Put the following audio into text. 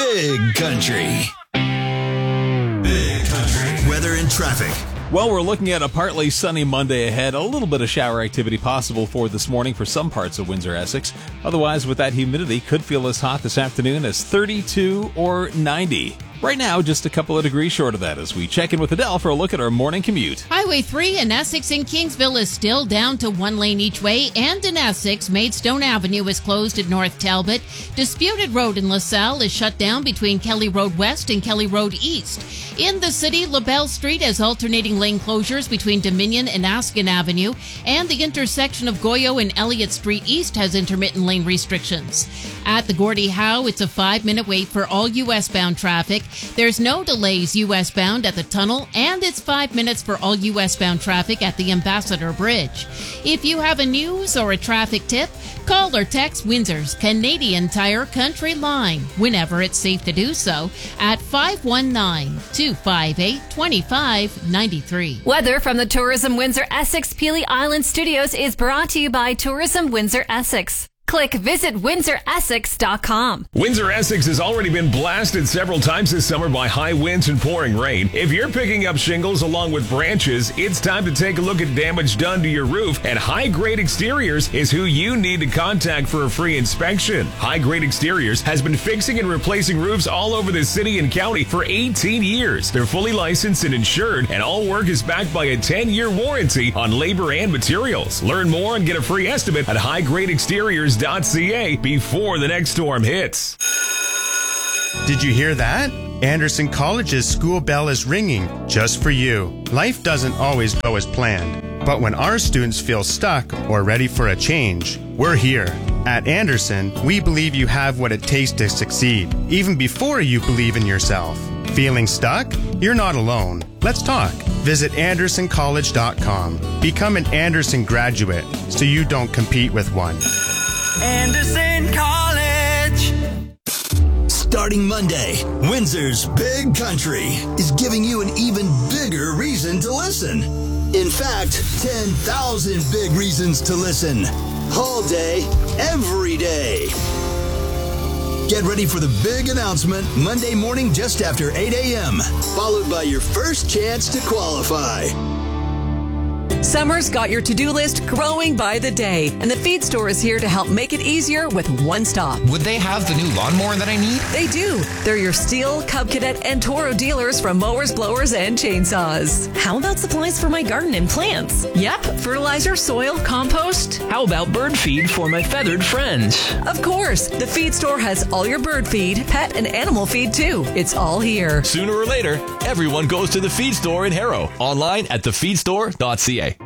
Big Country. Big Country. Weather and traffic. Well, we're looking at a partly sunny Monday ahead. A little bit of shower activity possible for this morning for some parts of Windsor-Essex. Otherwise, with that humidity, could feel as hot this afternoon as 32 or 90. Right now, just a couple of degrees short of that as we check in with Adele for a look at our morning commute. Highway 3 in Essex and Kingsville is still down to one lane each way, and in Essex, Maidstone Avenue is closed at North Talbot. Disputed Road in LaSalle is shut down between Kelly Road West and Kelly Road East. In the city, LaBelle Street has alternating lane closures between Dominion and Askin Avenue, and the intersection of Goyo and Elliott Street East has intermittent lane restrictions. At the Gordie Howe, it's a 5-minute wait for all U.S.-bound traffic. There's no delays U.S.-bound at the tunnel, and it's 5 minutes for all U.S.-bound traffic at the Ambassador Bridge. If you have a news or a traffic tip, call or text Windsor's Canadian Tire Country line, whenever it's safe to do so, at 519-258-2593. Weather from the Tourism Windsor Essex Peely Island Studios is brought to you by Tourism Windsor Essex. Click visit WindsorEssex.com. Windsor Essex has already been blasted several times this summer by high winds and pouring rain. If you're picking up shingles along with branches, it's time to take a look at damage done to your roof, and High Grade Exteriors is who you need to contact for a free inspection. High Grade Exteriors has been fixing and replacing roofs all over the city and county for 18 years. They're fully licensed and insured, and all work is backed by a 10-year warranty on labor and materials. Learn more and get a free estimate at highgradeexteriors.ca before the next storm hits. Did you hear that? Anderson College's school bell is ringing just for you. Life doesn't always go as planned, but when our students feel stuck or ready for a change, we're here. At Anderson, we believe you have what it takes to succeed, even before you believe in yourself. Feeling stuck? You're not alone. Let's talk. Visit AndersonCollege.com. Become an Anderson graduate so you don't compete with one. Anderson College. Starting Monday, Windsor's Big Country is giving you an even bigger reason to listen. In fact, 10,000 big reasons to listen. All day, every day. Get ready for the big announcement Monday morning just after 8 a.m., followed by your first chance to qualify. Summer's got your to-do list growing by the day, and the Feed Store is here to help make it easier with one stop. Would they have the new lawnmower that I need? They do. They're your Steel, Cub Cadet, and Toro dealers from mowers, blowers, and chainsaws. How about supplies for my garden and plants? Yep, fertilizer, soil, compost. How about bird feed for my feathered friends? Of course, the Feed Store has all your bird feed, pet, and animal feed too. It's all here. Sooner or later, everyone goes to the Feed Store in Harrow. Online at thefeedstore.ca.